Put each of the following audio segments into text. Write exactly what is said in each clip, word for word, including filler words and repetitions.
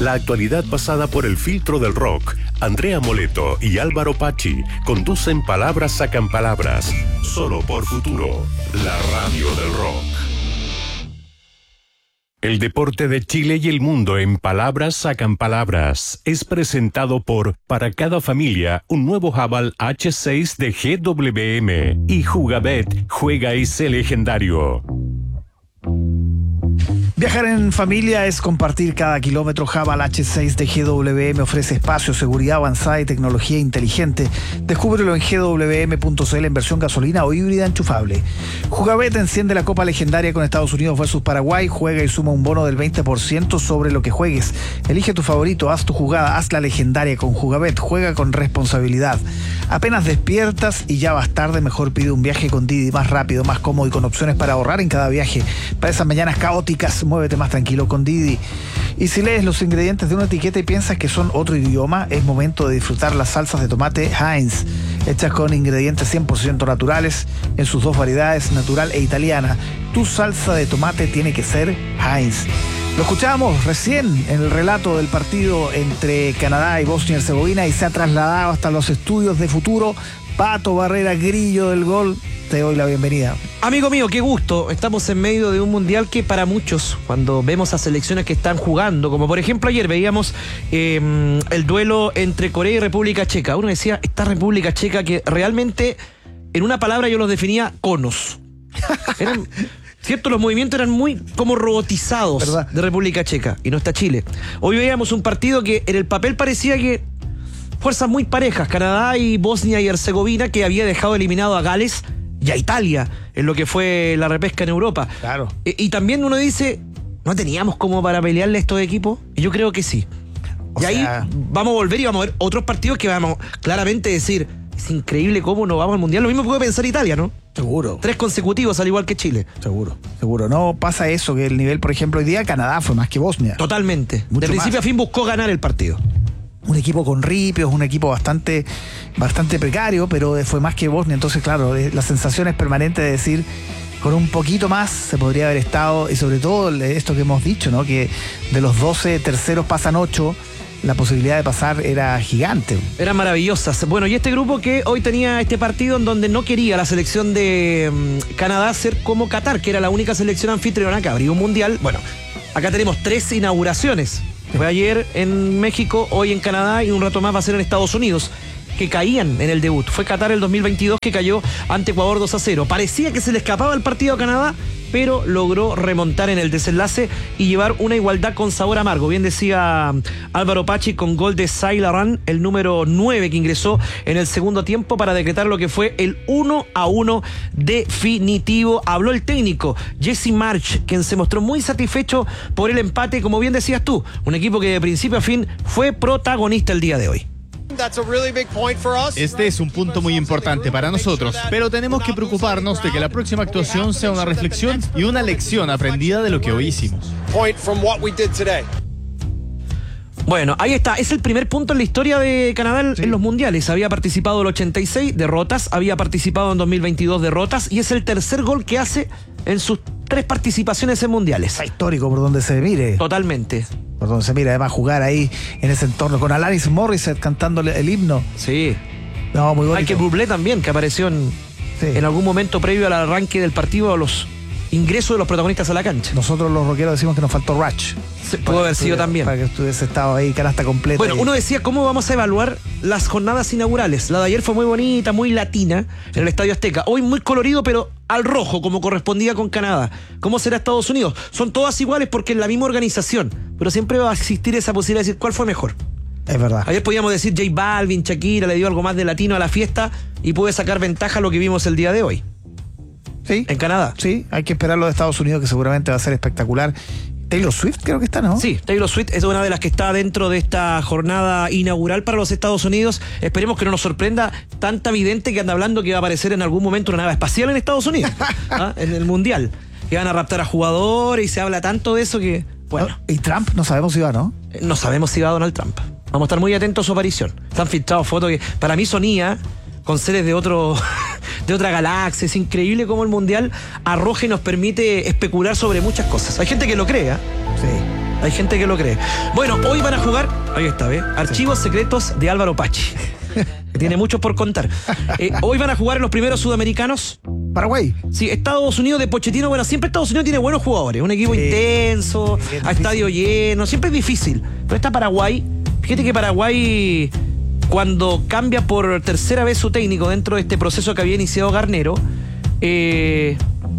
La actualidad pasada por el filtro del rock. Andrea Moleto y Álvaro Pachi conducen Palabras Sacan Palabras. Solo por Futuro, la radio del rock. El deporte de Chile y el mundo en Palabras Sacan Palabras es presentado por Para cada familia un nuevo Haval H seis de G W M y Jugabet, juega y sé legendario. Viajar en familia es compartir cada kilómetro. Haval H seis de G W M ofrece espacio, seguridad avanzada y tecnología inteligente. Descúbrelo en G W M punto C L en versión gasolina o híbrida enchufable. Jugabet enciende la Copa Legendaria con Estados Unidos versus Paraguay. Juega y suma un bono del veinte por ciento sobre lo que juegues. Elige tu favorito, haz tu jugada, haz la legendaria con Jugabet. Juega con responsabilidad. Apenas despiertas y ya vas tarde, mejor pide un viaje con Didi, más rápido, más cómodo y con opciones para ahorrar en cada viaje. Para esas mañanas caóticas, muévete más tranquilo con Didi. Y si lees los ingredientes de una etiqueta y piensas que son otro idioma, es momento de disfrutar las salsas de tomate Heinz, hechas con ingredientes cien por ciento naturales en sus dos variedades, natural e italiana. Tu salsa de tomate tiene que ser Heinz. Lo escuchábamos recién en el relato del partido entre Canadá y Bosnia y Herzegovina y se ha trasladado hasta los estudios de Futuro. Pato Barrera, Grillo del Gol, te doy la bienvenida. Amigo mío, qué gusto. Estamos en medio de un mundial que para muchos, cuando vemos a selecciones que están jugando, como por ejemplo ayer veíamos eh, el duelo entre Corea y República Checa. Uno decía, esta República Checa que realmente, en una palabra yo los definía conos. Eran... Cierto, los movimientos eran muy como robotizados, ¿verdad?, de República Checa, y no está Chile. Hoy veíamos un partido que en el papel parecía que fuerzas muy parejas, Canadá y Bosnia y Herzegovina, que había dejado eliminado a Gales y a Italia en lo que fue la repesca en Europa. Claro. E, y también uno dice, ¿no teníamos como para pelearle a estos equipos? Y yo creo que sí. O y sea... ahí vamos a volver y vamos a ver otros partidos que vamos claramente a decir, es increíble cómo nos vamos al Mundial. Lo mismo puede pensar Italia, ¿no? Seguro. Tres consecutivos, al igual que Chile. Seguro, seguro. No pasa eso, que el nivel, por ejemplo, hoy día Canadá fue más que Bosnia. Totalmente. Mucho de principio más. a fin buscó ganar el partido. Un equipo con ripios, un equipo bastante, bastante precario, pero fue más que Bosnia. Entonces, claro, la sensación es permanente de decir, con un poquito más se podría haber estado, y sobre todo esto que hemos dicho, ¿no? Que de los doce terceros pasan ocho. La posibilidad de pasar era gigante. Eran maravillosas. Bueno, y este grupo que hoy tenía este partido en donde no quería la selección de um, Canadá ser como Qatar, que era la única selección anfitriona que abrió un mundial. Bueno, acá tenemos tres inauguraciones. Fue ayer en México, hoy en Canadá y un rato más va a ser en Estados Unidos, que caían en el debut. Fue Qatar el dos mil veintidós que cayó ante Ecuador dos a cero. Parecía que se le escapaba el partido a Canadá, pero logró remontar en el desenlace y llevar una igualdad con sabor amargo. Bien decía Álvaro Pachi con gol de Sailaran, el número nueve que ingresó en el segundo tiempo para decretar lo que fue el uno a uno definitivo. Habló el técnico Jesse March, quien se mostró muy satisfecho por el empate, como bien decías tú, un equipo que de principio a fin fue protagonista el día de hoy. Este es un punto muy importante para nosotros, pero tenemos que preocuparnos de que la próxima actuación sea una reflexión y una lección aprendida de lo que hoy hicimos. Bueno, ahí está, es el primer punto en la historia de Canadá sí. en los mundiales. Había participado en el ochenta y seis, derrotas, había participado en dos mil veintidós, derrotas, y es el tercer gol que hace en sus tres participaciones en mundiales. Está histórico por donde se mire. Totalmente. Por donde se mire, además jugar ahí en ese entorno con Alanis Morissette cantándole el himno. Sí. No, muy bonito. Michael Bublé también, que apareció en, sí. en algún momento previo al arranque del partido a los ingresos de los protagonistas a la cancha. Nosotros los rockeros decimos que nos faltó Ratch. Sí, pudo haber sido también. Para que estuviese estado ahí, canasta completa. Bueno, y... uno decía, ¿cómo vamos a evaluar las jornadas inaugurales? La de ayer fue muy bonita, muy latina, en el Estadio Azteca. Hoy muy colorido, pero al rojo, como correspondía con Canadá. ¿Cómo será Estados Unidos? Son todas iguales porque es la misma organización, pero siempre va a existir esa posibilidad de decir cuál fue mejor. Es verdad. Ayer podíamos decir J Balvin, Shakira, le dio algo más de latino a la fiesta y puede sacar ventaja a lo que vimos el día de hoy. Sí. En Canadá. Sí, hay que esperar lo de Estados Unidos, que seguramente va a ser espectacular. Taylor Swift creo que está, ¿no? Sí, Taylor Swift es una de las que está dentro de esta jornada inaugural para los Estados Unidos. Esperemos que no nos sorprenda tanta vidente que anda hablando que va a aparecer en algún momento una nave espacial en Estados Unidos, ¿ah? En el Mundial. Que van a raptar a jugadores y se habla tanto de eso que... Bueno. ¿Y Trump? No sabemos si va, ¿no? No sabemos si va Donald Trump. Vamos a estar muy atentos a su aparición. Están filtrados fotos que para mí sonía con seres de otro de otra galaxia. Es increíble cómo el Mundial arroja y nos permite especular sobre muchas cosas. Hay gente que lo cree, ¿eh? Sí. Hay gente que lo cree. Bueno, hoy van a jugar, ahí está, ¿ves? Archivos sí. secretos de Álvaro Pachi. Que tiene mucho por contar. Eh, hoy van a jugar en los primeros sudamericanos. Paraguay. Sí, Estados Unidos de Pochettino. Bueno, siempre Estados Unidos tiene buenos jugadores. Un equipo sí. intenso, sí, a estadio lleno. Siempre es difícil. Pero está Paraguay. Fíjate que Paraguay, cuando cambia por tercera vez su técnico dentro de este proceso que había iniciado Garnero, eh,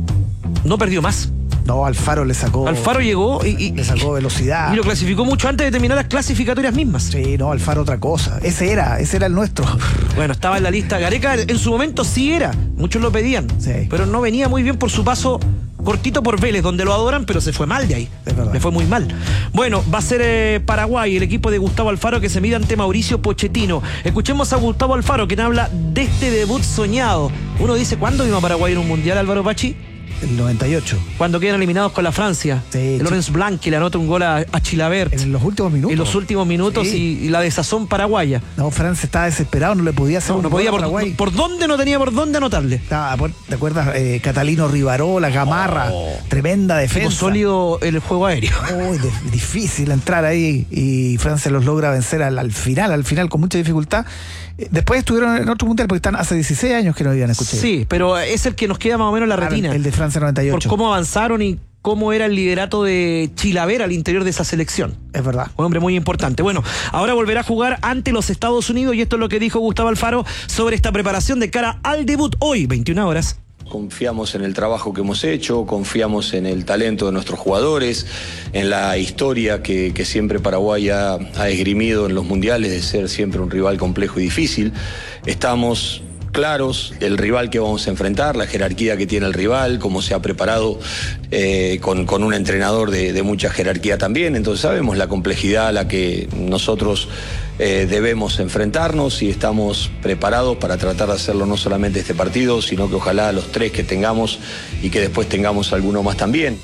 no perdió más. No, Alfaro le sacó. Alfaro llegó y, y le sacó velocidad. Y lo clasificó mucho antes de terminar las clasificatorias mismas. Sí, no, Alfaro otra cosa. Ese era, ese era el nuestro. Bueno, estaba en la lista. Gareca en su momento sí era. Muchos lo pedían. Sí. Pero no venía muy bien por su paso cortito por Vélez, donde lo adoran, pero se fue mal de ahí. Es verdad. Le fue muy mal. Bueno, va a ser eh, Paraguay, el equipo de Gustavo Alfaro, que se mide ante Mauricio Pochettino. Escuchemos a Gustavo Alfaro, quien habla de este debut soñado. Uno dice, ¿cuándo vino a Paraguay en un mundial, Álvaro Pachi? El noventa y ocho. Cuando quedan eliminados con la Francia. Sí, Lorenz Blanc, que le anota un gol a, a Chilabert. En los últimos minutos. En los últimos minutos sí. y, y la desazón paraguaya. No, Francia estaba desesperado, no le podía hacer no, un no podía gol por, a Paraguay. Por, por dónde no tenía por dónde anotarle. Estaba, ¿te acuerdas? Eh, Catalino Rivarola, Gamarra, oh, tremenda defensa. Tipo sólido el juego aéreo. Oh, de, difícil entrar ahí y Francia los logra vencer al, al final, al final con mucha dificultad. Después estuvieron en otro mundial porque están hace dieciséis años que no habían escuchado. Sí, pero es el que nos queda más o menos en la claro, retina. El de Francia noventa y ocho. Por cómo avanzaron y cómo era el liderato de Chilabert al interior de esa selección. Es verdad. Un hombre muy importante. Bueno, ahora volverá a jugar ante los Estados Unidos y esto es lo que dijo Gustavo Alfaro sobre esta preparación de cara al debut hoy, veintiuna horas. Confiamos en el trabajo que hemos hecho, confiamos en el talento de nuestros jugadores, en la historia que, que siempre Paraguay ha, ha esgrimido en los mundiales de ser siempre un rival complejo y difícil. Estamos claros el rival que vamos a enfrentar, la jerarquía que tiene el rival, cómo se ha preparado eh, con, con un entrenador de, de mucha jerarquía también. Entonces sabemos la complejidad a la que nosotros eh, debemos enfrentarnos y estamos preparados para tratar de hacerlo no solamente este partido, sino que ojalá los tres que tengamos y que después tengamos alguno más también.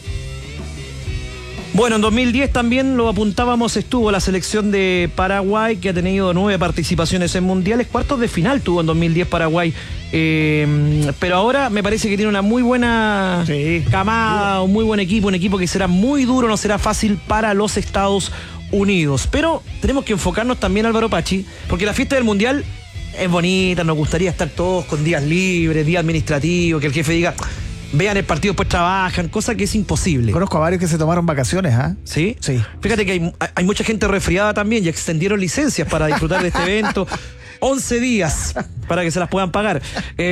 Bueno, en dos mil diez también lo apuntábamos, estuvo la selección de Paraguay, que ha tenido nueve participaciones en mundiales, cuartos de final tuvo en dos mil diez Paraguay, eh, pero ahora me parece que tiene una muy buena sí. camada, un muy buen equipo, un equipo que será muy duro, no será fácil para los Estados Unidos, pero tenemos que enfocarnos también, Álvaro Pachi, porque la fiesta del mundial es bonita, nos gustaría estar todos con días libres, días administrativos, que el jefe diga... Vean el partido, después trabajan, cosa que es imposible. Conozco a varios que se tomaron vacaciones, ¿ah? ¿eh? ¿Sí? Sí. Fíjate que hay, hay mucha gente resfriada también y extendieron licencias para disfrutar de este evento. once días para que se las puedan pagar.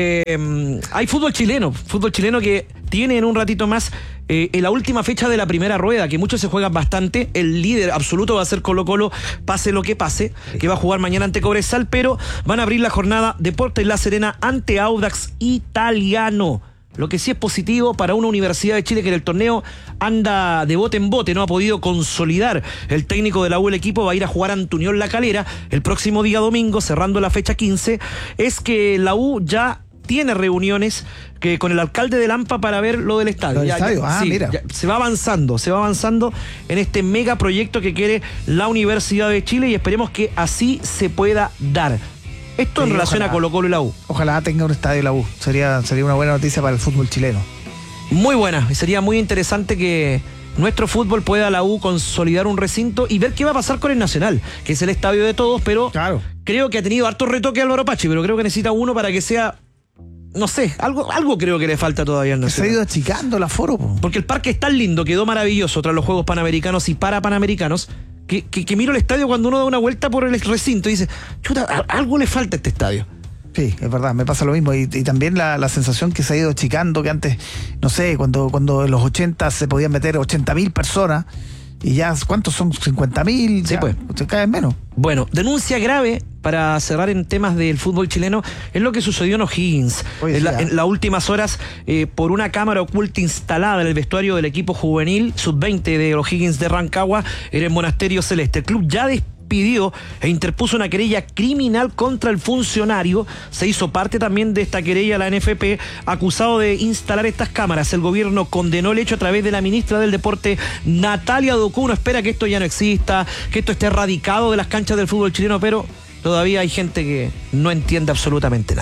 Eh, hay fútbol chileno, fútbol chileno que tiene en un ratito más eh, en la última fecha de la primera rueda, que muchos se juegan bastante. El líder absoluto va a ser Colo-Colo, pase lo que pase, que va a jugar mañana ante Cobresal, pero van a abrir la jornada Deportes La Serena ante Audax Italiano. Lo que sí es positivo para una Universidad de Chile que en el torneo anda de bote en bote, no ha podido consolidar el técnico de la U, el equipo va a ir a jugar ante Unión La Calera el próximo día domingo, cerrando la fecha quince, es que la U ya tiene reuniones que con el alcalde de Lampa para ver lo del estadio. ¿Lo del ya, estadio? Ya, ah, sí, mira. Ya, se va avanzando, se va avanzando en este mega proyecto que quiere la Universidad de Chile y esperemos que así se pueda dar. Esto sí, en relación ojalá, a Colo-Colo y la U. Ojalá tenga un estadio la U. Sería, sería una buena noticia para el fútbol chileno. Muy buena. Y sería muy interesante que nuestro fútbol pueda la U consolidar un recinto y ver qué va a pasar con el Nacional, que es el estadio de todos, pero claro. creo que ha tenido harto retoque Álvaro Pachi, pero creo que necesita uno para que sea... No sé, algo, algo creo que le falta todavía al Nacional. Se ha ido achicando el aforo. Po. Porque el parque es tan lindo, quedó maravilloso tras los Juegos Panamericanos y para Panamericanos, que, que, que miro el estadio cuando uno da una vuelta por el recinto y dice, chuta, algo le falta a este estadio. Sí, es verdad, me pasa lo mismo. Y, y también la, la sensación que se ha ido achicando, que antes, no sé, cuando, cuando en los ochenta se podían meter ochenta mil personas, y ya, ¿cuántos son? cincuenta mil, sí, pues. Se caen menos. Bueno, denuncia grave, para cerrar en temas del fútbol chileno, es lo que sucedió en O'Higgins. En, la, en las últimas horas, eh, por una cámara oculta instalada en el vestuario del equipo juvenil sub veinte de O'Higgins de Rancagua, en el Monasterio Celeste. El club ya despidió e interpuso una querella criminal contra el funcionario. Se hizo parte también de esta querella la N F P, acusado de instalar estas cámaras. El gobierno condenó el hecho a través de la ministra del Deporte, Natalia Ducú. Uno espera que esto ya no exista, que esto esté erradicado de las canchas del fútbol chileno, pero todavía hay gente que no entiende absolutamente nada.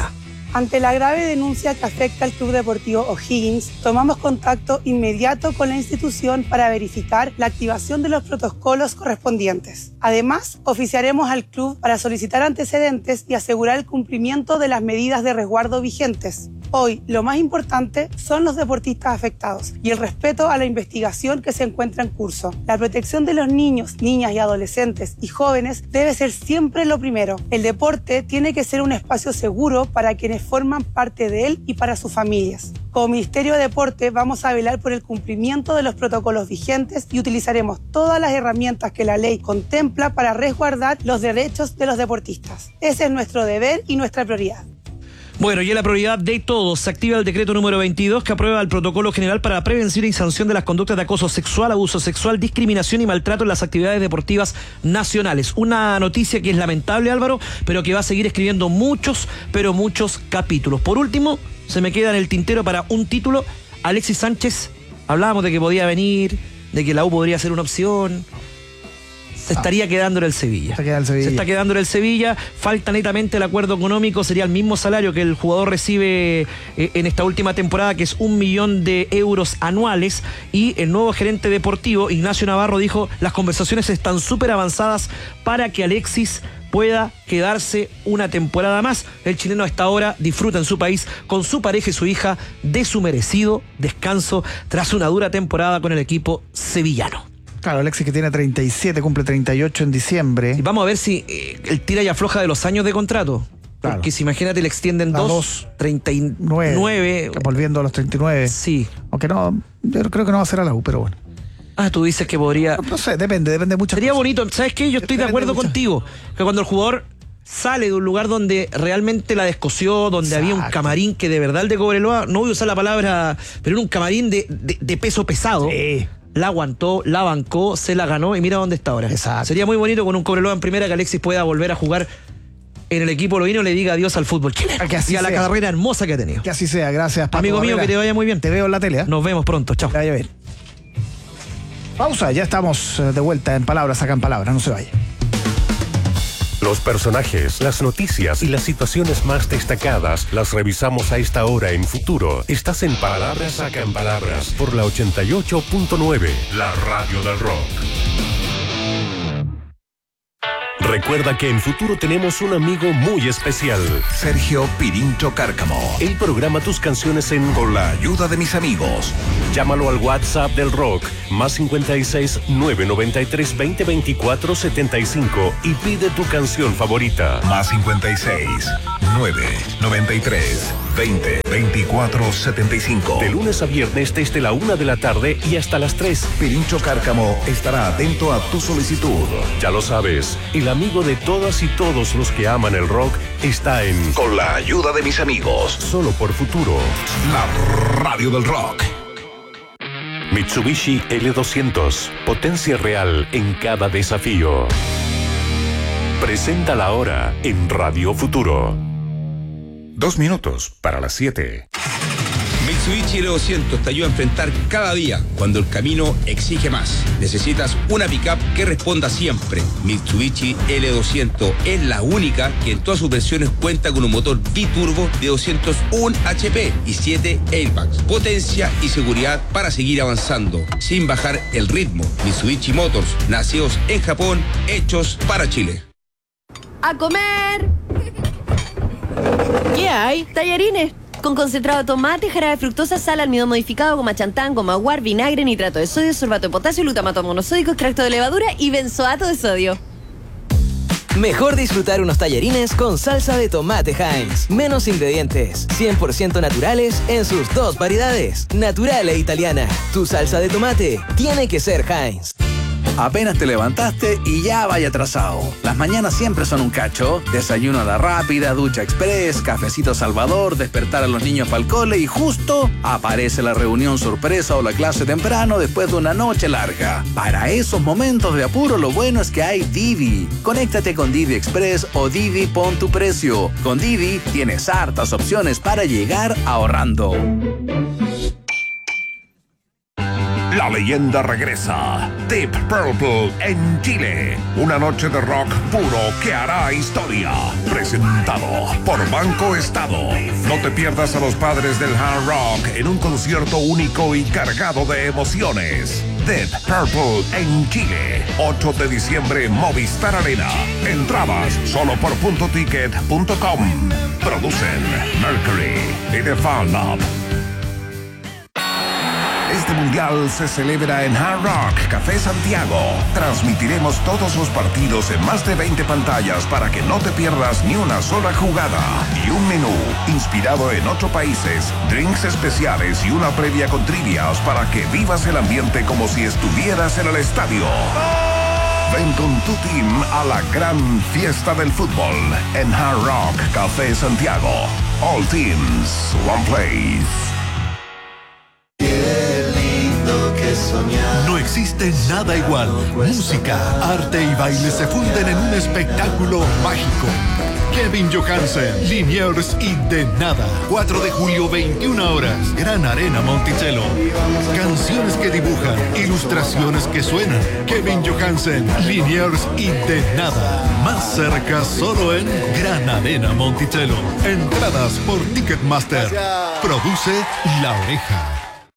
Ante la grave denuncia que afecta al Club Deportivo O'Higgins, tomamos contacto inmediato con la institución para verificar la activación de los protocolos correspondientes. Además, oficiaremos al club para solicitar antecedentes y asegurar el cumplimiento de las medidas de resguardo vigentes. Hoy, lo más importante son los deportistas afectados y el respeto a la investigación que se encuentra en curso. La protección de los niños, niñas y adolescentes y jóvenes debe ser siempre lo primero. El deporte tiene que ser un espacio seguro para quienes forman parte de él y para sus familias. Como Ministerio de Deporte vamos a velar por el cumplimiento de los protocolos vigentes y utilizaremos todas las herramientas que la ley contempla para resguardar los derechos de los deportistas. Ese es nuestro deber y nuestra prioridad. Bueno, y en la prioridad de todos se activa el decreto número veintidós que aprueba el protocolo general para la prevención y sanción de las conductas de acoso sexual, abuso sexual, discriminación y maltrato en las actividades deportivas nacionales. Una noticia que es lamentable, Álvaro, pero que va a seguir escribiendo muchos, pero muchos capítulos. Por último, se me queda en el tintero para un título, Alexis Sánchez. Hablábamos de que podía venir, de que la U podría ser una opción. Se estaría quedando en el Sevilla. Se, queda el Sevilla. Se está quedando en el Sevilla. Falta netamente el acuerdo económico. Sería el mismo salario que el jugador recibe eh, en esta última temporada, que es un millón de euros anuales. Y el nuevo gerente deportivo, Ignacio Navarro, dijo: las conversaciones están súper avanzadas para que Alexis pueda quedarse una temporada más. El chileno hasta ahora disfruta en su país con su pareja y su hija de su merecido descanso tras una dura temporada con el equipo sevillano. Claro, Alexis, que tiene treinta y siete, cumple treinta y ocho en diciembre. Y vamos a ver si eh, el tira y afloja de los años de contrato. Claro. Porque si imagínate, le extienden A dos, dos, treinta y nueve. Volviendo a los treinta y nueve. Sí. Aunque no, yo creo que no va a ser a la U, pero bueno. Ah, tú dices que podría... No, no sé, depende, depende de muchas Sería cosas. bonito, ¿sabes qué? Yo estoy de Depende acuerdo de muchas- contigo. Que cuando el jugador sale de un lugar donde realmente la descoció, donde Exacto. había un camarín que de verdad el de Cobreloa, no voy a usar la palabra, pero era un camarín de, de, de peso pesado. Sí. La aguantó, la bancó, se la ganó y mira dónde está ahora. Exacto. Sería muy bonito con un Cobreloa en primera que Alexis pueda volver a jugar en el equipo lovino y le diga adiós al fútbol chileno Que así y a la sea. carrera hermosa que ha tenido. Que así sea, gracias, Paco Amigo mío, Barrera. que te vaya muy bien. Te veo en la tele, ¿eh? Nos vemos pronto, chao. Que vaya bien. Pausa, ya estamos eh, de vuelta en Palabras, Sacan Palabras, no se vaya. Los personajes, las noticias y las situaciones más destacadas las revisamos a esta hora en Futuro. Estás en Palabras Sacan Palabras por la ochenta y ocho punto nueve, la radio del rock. Recuerda que en Futuro tenemos un amigo muy especial. Sergio Pirincho Cárcamo. Él programa tus canciones en... Con la ayuda de mis amigos. Llámalo al WhatsApp del rock, más cincuenta y seis, nueve noventa y tres, veinte, veinticuatro, setenta y cinco y pide tu canción favorita. Más cincuenta y seis, nueve noventa y tres, veinte, veinticuatro, setenta y cinco. De lunes a viernes desde la una de la tarde y hasta las tres. Pirincho Cárcamo estará atento a tu solicitud. Ya lo sabes, el amigo de todas y todos los que aman el rock está en... Con la ayuda de mis amigos. Solo por Futuro. La radio del rock. Mitsubishi L doscientos. Potencia real en cada desafío. Presenta la hora en Radio Futuro. Dos minutos para las siete. Mitsubishi L doscientos te ayuda a enfrentar cada día cuando el camino exige más. Necesitas una pickup que responda siempre. Mitsubishi L doscientos es la única que en todas sus versiones cuenta con un motor biturbo de doscientos uno H P y siete airbags. Potencia y seguridad para seguir avanzando sin bajar el ritmo. Mitsubishi Motors, nacidos en Japón, hechos para Chile. ¡A comer! ¿Qué hay? Tallarines. Con concentrado de tomate, jarabe de fructosa, sal, almidón modificado, goma chantán, goma guar, vinagre, nitrato de sodio, sorbato de potasio, glutamato monosódico, extracto de levadura y benzoato de sodio. Mejor disfrutar unos tallarines con salsa de tomate Heinz. Menos ingredientes, cien por ciento naturales en sus dos variedades, natural e italiana. Tu salsa de tomate tiene que ser Heinz. Apenas te levantaste y ya vaya atrasado. Las mañanas siempre son un cacho. Desayuno a la rápida, ducha express, cafecito Salvador, despertar a los niños para el cole y justo aparece la reunión sorpresa o la clase temprano después de una noche larga. Para esos momentos de apuro lo bueno es que hay Didi. Conéctate con Didi Express o Didi Pon tu Precio. Con Didi tienes hartas opciones para llegar ahorrando. La La leyenda regresa. Deep Purple en Chile. Una noche de rock puro que hará historia. Presentado por Banco Estado. No te pierdas a los padres del hard rock en un concierto único y cargado de emociones. Deep Purple en Chile. ocho de diciembre, Movistar Arena. Entradas solo por punto ticket punto com. Producen Mercury y The Fan Lab. Este mundial se celebra en Hard Rock Café Santiago. Transmitiremos todos los partidos en más de veinte pantallas para que no te pierdas ni una sola jugada. Y un menú inspirado en ocho países, drinks especiales y una previa con trivias para que vivas el ambiente como si estuvieras en el estadio. Ven con tu team a la gran fiesta del fútbol en Hard Rock Café Santiago. All teams, one place. No existe nada igual. Música, arte y baile se funden en un espectáculo mágico. Kevin Johansen, Liniers y De Nada. cuatro de julio, veintiuna horas. Gran Arena Monticello. Canciones que dibujan, ilustraciones que suenan. Kevin Johansen, Liniers y De Nada. Más cerca solo en Gran Arena Monticello. Entradas por Ticketmaster. Produce La Oreja.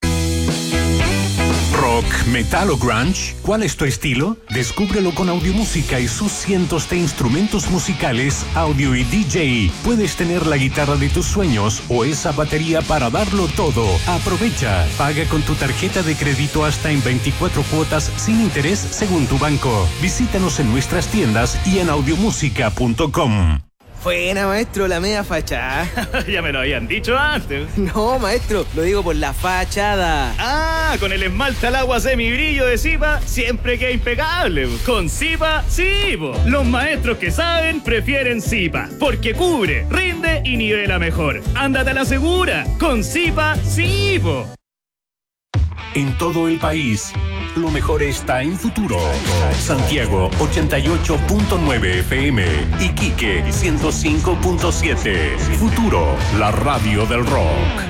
Rock, metal o grunge, ¿cuál es tu estilo? Descúbrelo con Audiomúsica y sus cientos de instrumentos musicales, audio y D J. Puedes tener la guitarra de tus sueños o esa batería para darlo todo. Aprovecha, paga con tu tarjeta de crédito hasta en veinticuatro cuotas sin interés según tu banco. Visítanos en nuestras tiendas y en audiomúsica punto com. Buena, maestro, la media fachada. Ya me lo habían dicho antes. No, maestro, lo digo por la fachada. Ah, con el esmalte al agua semibrillo de Zipa siempre queda impecable. Con Zipa, sí, po. Los maestros que saben prefieren Zipa, porque cubre, rinde y nivela mejor. Ándate a la segura. Con Zipa, sí, po. En todo el país, lo mejor está en Futuro. Santiago ochenta y ocho punto nueve F M, Iquique ciento cinco punto siete. Futuro, la radio del rock.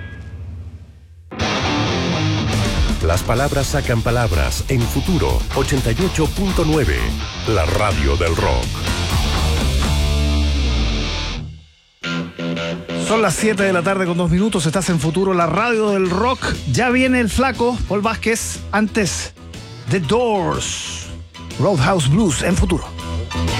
Las palabras sacan palabras en Futuro ochenta y ocho punto nueve, la radio del rock. Son las siete de la tarde con dos minutos, estás en Futuro, la radio del rock. Ya viene el flaco, Paul Vázquez. Antes, The Doors, Roadhouse Blues en Futuro.